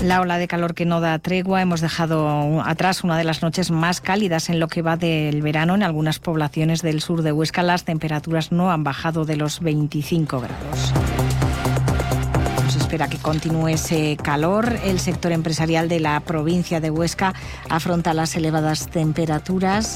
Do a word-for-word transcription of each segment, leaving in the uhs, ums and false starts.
La ola de calor que no da tregua. Hemos dejado atrás una de las noches más cálidas en lo que va del verano. En algunas poblaciones del sur de Huesca las temperaturas no han bajado de los veinticinco grados. Se espera que continúe ese calor. El sector empresarial de la provincia de Huesca afronta las elevadas temperaturas.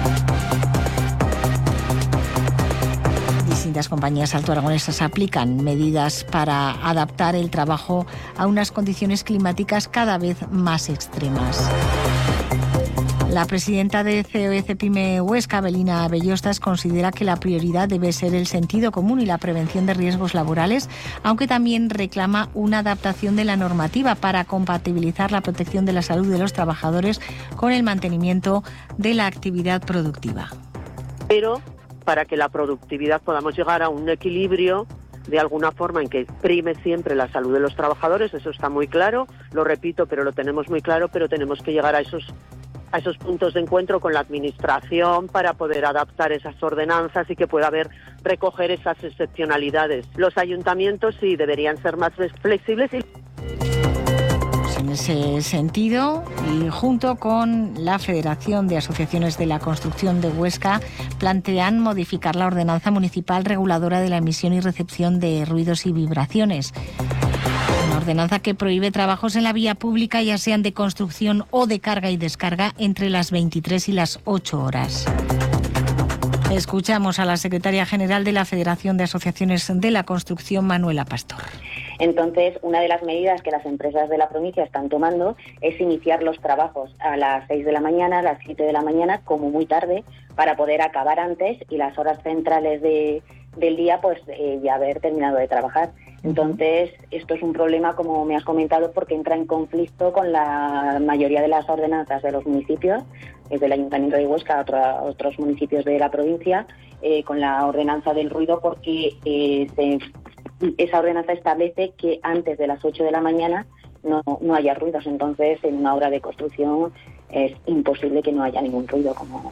Distintas compañías altoaragonesas aplican medidas para adaptar el trabajo a unas condiciones climáticas cada vez más extremas. La presidenta de C O E Cepime Huesca, Belina Bellostas, considera que la prioridad debe ser el sentido común y la prevención de riesgos laborales, aunque también reclama una adaptación de la normativa para compatibilizar la protección de la salud de los trabajadores con el mantenimiento de la actividad productiva. Pero para que la productividad podamos llegar a un equilibrio de alguna forma en que prime siempre la salud de los trabajadores, eso está muy claro, lo repito, pero lo tenemos muy claro, pero tenemos que llegar a esos a esos puntos de encuentro con la administración para poder adaptar esas ordenanzas y que pueda haber, recoger esas excepcionalidades. Los ayuntamientos sí deberían ser más flexibles y... En ese sentido, y junto con la Federación de Asociaciones de la Construcción de Huesca, plantean modificar la ordenanza municipal reguladora de la emisión y recepción de ruidos y vibraciones. Una ordenanza que prohíbe trabajos en la vía pública, ya sean de construcción o de carga y descarga, entre las veintitrés y las ocho horas. Escuchamos a la secretaria general de la Federación de Asociaciones de la Construcción, Manuela Pastor. Entonces, una de las medidas que las empresas de la provincia están tomando es iniciar los trabajos a las seis de la mañana, a las siete de la mañana, como muy tarde, para poder acabar antes y las horas centrales de, del día, pues eh, ya haber terminado de trabajar. Entonces, esto es un problema, como me has comentado, porque entra en conflicto con la mayoría de las ordenanzas de los municipios, desde el Ayuntamiento de Huesca a otra, otros municipios de la provincia, eh, con la ordenanza del ruido, porque eh, se, esa ordenanza establece que antes de las ocho de la mañana no, no haya ruidos. Entonces, en una obra de construcción es imposible que no haya ningún ruido, como...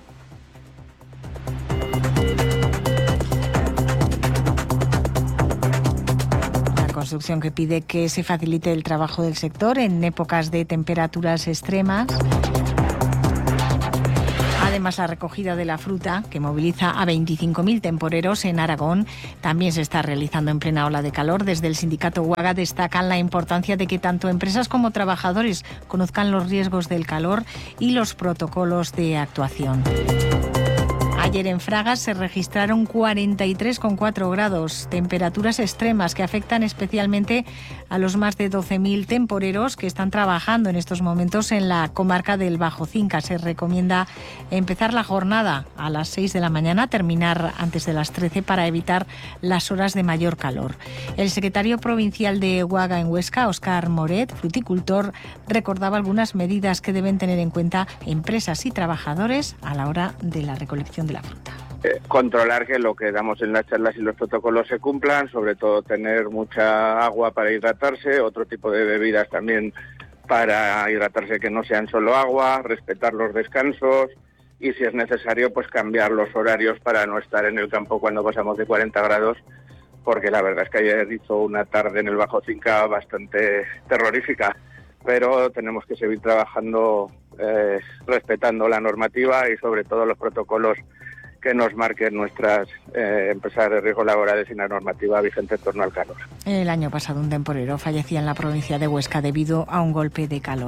Construcción que pide que se facilite el trabajo del sector en épocas de temperaturas extremas. Además, la recogida de la fruta, que moviliza a veinticinco mil temporeros en Aragón, también se está realizando en plena ola de calor. Desde el sindicato UAGA destacan la importancia de que tanto empresas como trabajadores conozcan los riesgos del calor y los protocolos de actuación. Ayer en Fragas se registraron cuarenta y tres coma cuatro grados, temperaturas extremas que afectan especialmente a los más de doce mil temporeros que están trabajando en estos momentos en la comarca del Bajo Cinca. Se recomienda empezar la jornada a las seis de la mañana, terminar antes de las trece para evitar las horas de mayor calor. El secretario provincial de UAGA en Huesca, Óscar Moret, fruticultor, recordaba algunas medidas que deben tener en cuenta empresas y trabajadores a la hora de la recolección de la fruta. Eh, controlar que lo que damos en las charlas y los protocolos se cumplan, sobre todo tener mucha agua para hidratarse, otro tipo de bebidas también para hidratarse que no sean solo agua, respetar los descansos y si es necesario pues cambiar los horarios para no estar en el campo cuando pasamos de cuarenta grados, porque la verdad es que ayer hizo una tarde en el Bajo Cinca bastante terrorífica, pero tenemos que seguir trabajando eh, respetando la normativa y sobre todo los protocolos que nos marquen nuestras eh, empresas de riesgos laborales y la normativa vigente en torno al calor. El año pasado un temporero fallecía en la provincia de Huesca debido a un golpe de calor.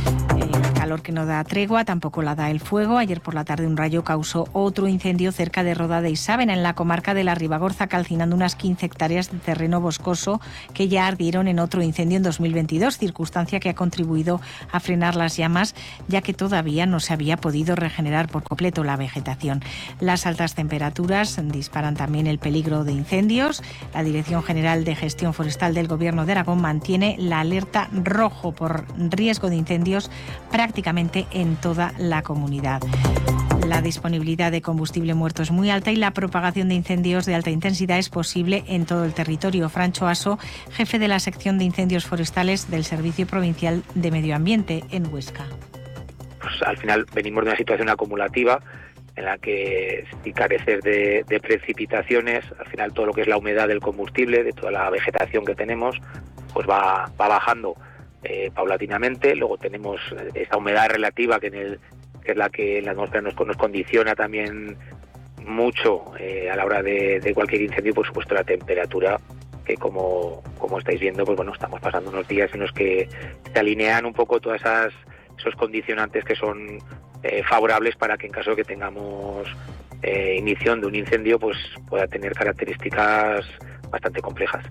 El calor que no da tregua, tampoco la da el fuego. Ayer por la tarde un rayo causó otro incendio cerca de Rodada y Sávena, en la comarca de la Ribagorza, calcinando unas quince hectáreas de terreno boscoso que ya ardieron en otro incendio en dos mil veintidós, circunstancia que ha contribuido a frenar las llamas, ya que todavía no se había podido regenerar por completo la vegetación. Las altas temperaturas disparan también el peligro de incendios. La Dirección General de Gestión Forestal del Gobierno de Aragón mantiene la alerta rojo por riesgo de incendios prácticamente en toda la comunidad. La disponibilidad de combustible muerto es muy alta y la propagación de incendios de alta intensidad es posible en todo el territorio. Francho Aso, jefe de la sección de incendios forestales del Servicio Provincial de Medio Ambiente en Huesca. Pues al final venimos de una situación acumulativa en la que, sin carecer de, de precipitaciones, al final todo lo que es la humedad del combustible, de toda la vegetación que tenemos, pues va, va bajando. eh, paulatinamente. Luego tenemos esa humedad relativa que, en el, que es la que en la atmósfera nos, nos condiciona también mucho eh, a la hora de, de cualquier incendio, y por supuesto la temperatura, que como, como estáis viendo, pues bueno, estamos pasando unos días en los que se alinean un poco todas esas esos condicionantes que son eh, favorables para que en caso de que tengamos eh, inicio de un incendio, pues pueda tener características bastante complejas.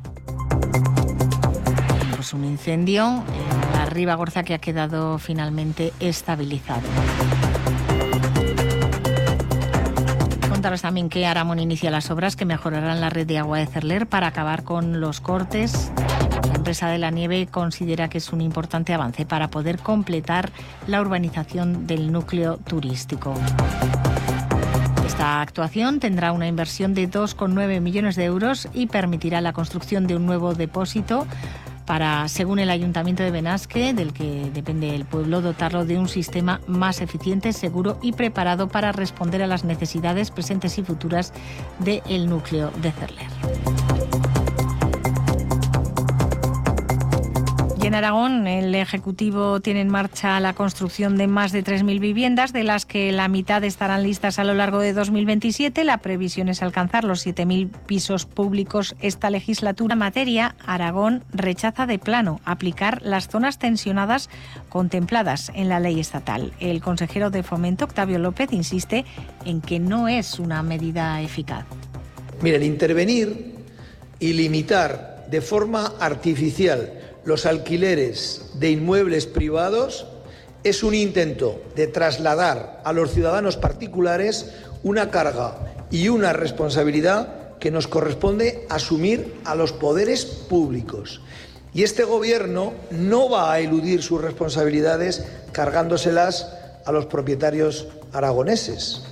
Pues un incendio en la Ribagorza que ha quedado finalmente estabilizado. Contaros también que Aramón inicia las obras que mejorarán la red de agua de Cerler para acabar con los cortes. La empresa de la nieve considera que es un importante avance para poder completar la urbanización del núcleo turístico. Esta actuación tendrá una inversión de dos coma nueve millones de euros y permitirá la construcción de un nuevo depósito para, según el Ayuntamiento de Benasque, del que depende el pueblo, dotarlo de un sistema más eficiente, seguro y preparado para responder a las necesidades presentes y futuras del núcleo de Cerler. Y en Aragón, el Ejecutivo tiene en marcha la construcción de más de tres mil viviendas, de las que la mitad estarán listas a lo largo de dos mil veintisiete. La previsión es alcanzar los siete mil pisos públicos esta legislatura. En materia, Aragón rechaza de plano aplicar las zonas tensionadas contempladas en la ley estatal. El consejero de Fomento, Octavio López, insiste en que no es una medida eficaz. Miren, intervenir y limitar de forma artificial los alquileres de inmuebles privados es un intento de trasladar a los ciudadanos particulares una carga y una responsabilidad que nos corresponde asumir a los poderes públicos. Y este Gobierno no va a eludir sus responsabilidades cargándoselas a los propietarios aragoneses.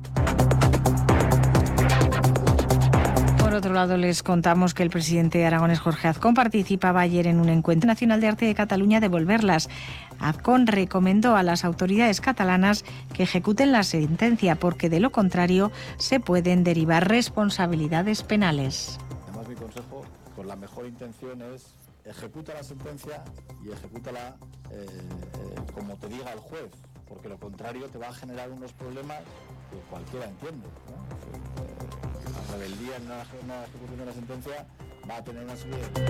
Por otro lado, les contamos que el presidente aragonés Jorge Azcón participaba ayer en un encuentro nacional de arte de Cataluña de Devolverlas. Azcón recomendó a las autoridades catalanas que ejecuten la sentencia, porque de lo contrario se pueden derivar responsabilidades penales. Además, mi consejo, con la mejor intención, es ejecuta la sentencia y ejecútala eh, eh, como te diga el juez, porque lo contrario te va a generar unos problemas que cualquiera entiende, ¿no? La rebeldía en una, una ejecución de la sentencia va a tener una serie de...